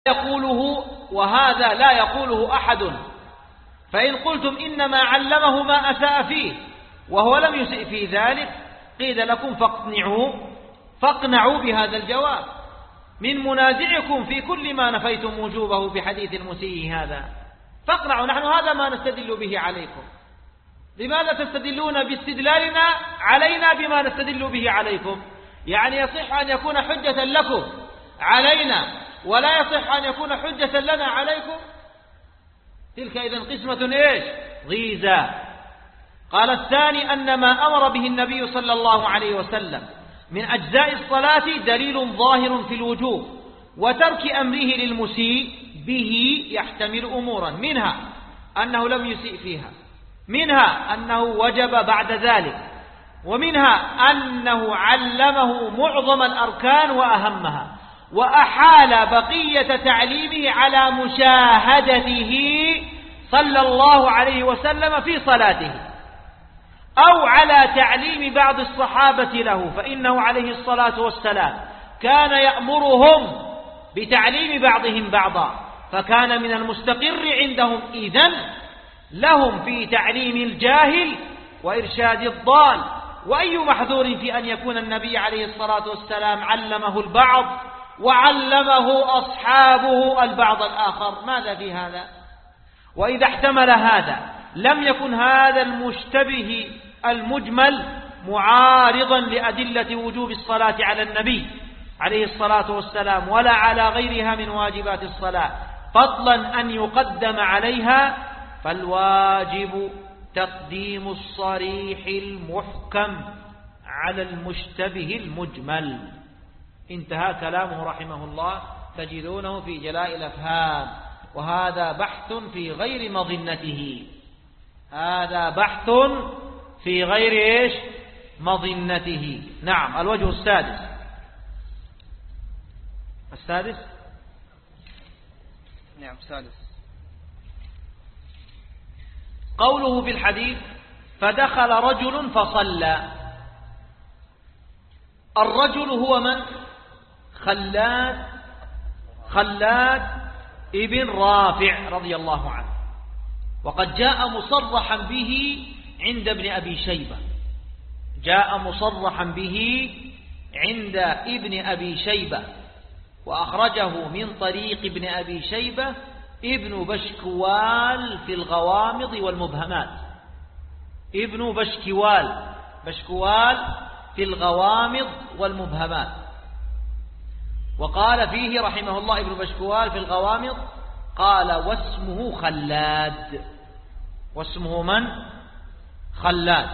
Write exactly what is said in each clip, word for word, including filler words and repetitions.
يقوله وهذا لا يقوله أحد، فإن قلتم إنما علمه ما أساء فيه وهو لم يسئ في ذلك قيل لكم فاقنعوا فاقنعوا بهذا الجواب من منازعكم في كل ما نفيتم وجوبه بحديث المسيء هذا، فاقنعوا، نحن هذا ما نستدل به عليكم. لماذا تستدلون باستدلالنا علينا بما نستدل به عليكم؟ يعني يصح أن يكون حجة لكم علينا ولا يصح أن يكون حجة لنا عليكم؟ تلك إذن قسمة إيش؟ ضيزى. قال الثاني أن ما أمر به النبي صلى الله عليه وسلم من أجزاء الصلاة دليل ظاهر في الوجوب، وترك أمره للمسيء به يحتمل أمورا، منها أنه لم يسيء فيها، منها أنه وجب بعد ذلك، ومنها أنه علمه معظم الأركان وأهمها، وأحال بقية تعليمه على مشاهدته صلى الله عليه وسلم في صلاته، أو على تعليم بعض الصحابة له، فإنه عليه الصلاة والسلام كان يأمرهم بتعليم بعضهم بعضا، فكان من المستقر عندهم إذن لهم في تعليم الجاهل وإرشاد الضال. وأي محذور في أن يكون النبي عليه الصلاة والسلام علمه البعض وعلمه أصحابه البعض الآخر؟ ماذا في هذا؟ وإذا احتمل هذا لم يكن هذا المشتبه المجمل معارضا لأدلة وجوب الصلاة على النبي عليه الصلاة والسلام ولا على غيرها من واجبات الصلاة، فضلا أن يقدم عليها، فالواجب تقديم الصريح المحكم على المشتبه المجمل. انتهى كلامه رحمه الله، تجدونه في جلاء الأفهام، وهذا بحث في غير مظنته، هذا بحث في غير إيش؟ مظنته. نعم. الوجه السادس السادس نعم السادس قوله في الحديث فدخل رجل فصلى. الرجل هو من؟ خلاد خلاد ابن رافع رضي الله عنه، وقد جاء مصرحا به عند ابن أبي شيبة، جاء مصرحا به عند ابن أبي شيبة، وأخرجه من طريق ابن أبي شيبة ابن بشكوال في الغوامض والمبهمات، ابن بشكوال بشكوال في الغوامض والمبهمات. وقال فيه رحمه الله ابن بشكوال في الغوامض، قال واسمه خلاد، واسمه من؟ خلاد.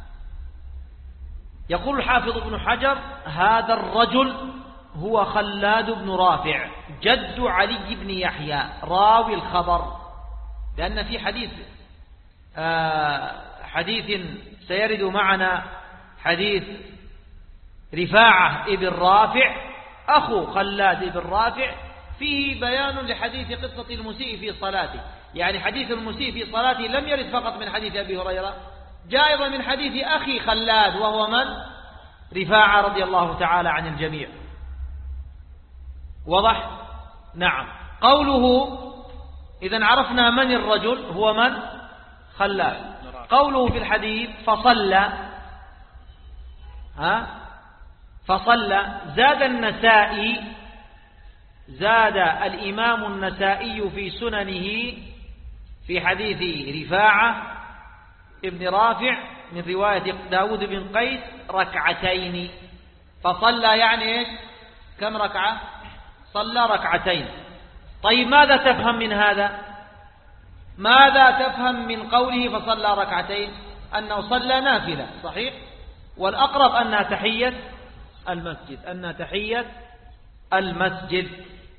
يقول الحافظ ابن حجر هذا الرجل هو خلاد بن رافع جد علي بن يحيى راوي الخبر، لأن في حديث آه حديث سيرد معنا حديث رفاعة ابن رافع أخو خلاد ابن رافع فيه بيان لحديث قصة المسيء في صلاته، يعني حديث المسيء في صلاته لم يرد فقط من حديث أبي هريرة، جاء أيضا من حديث أخي خلاد وهو من؟ رفاعة رضي الله تعالى عن الجميع. وضح؟ نعم. قوله إذن عرفنا من الرجل هو من؟ خلاد. قوله في الحديث فصلى، ها فصلى، زاد النسائي، زاد الإمام النسائي في سننه في حديث رفاعة ابن رافع من رواية داود بن قيس ركعتين. فصلى يعني إيش؟ كم ركعة؟ صلى ركعتين. طيب ماذا تفهم من هذا؟ ماذا تفهم من قوله فصلى ركعتين؟ أنه صلى نافلة، صحيح؟ والأقرب أنها تحية المسجد، أنها تحية المسجد.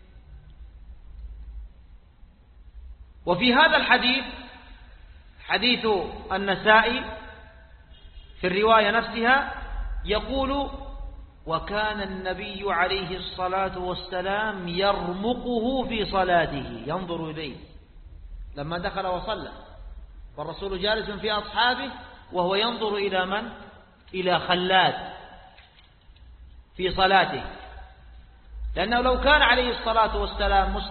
وفي هذا الحديث حديث النسائي في الرواية نفسها يقول وكان النبي عليه الصلاة والسلام يرمقه في صلاته، ينظر إليه لما دخل وصلى، والرسول جالس في أصحابه وهو ينظر إلى من؟ إلى خلاد في صلاته، لأنه لو كان عليه الصلاة والسلام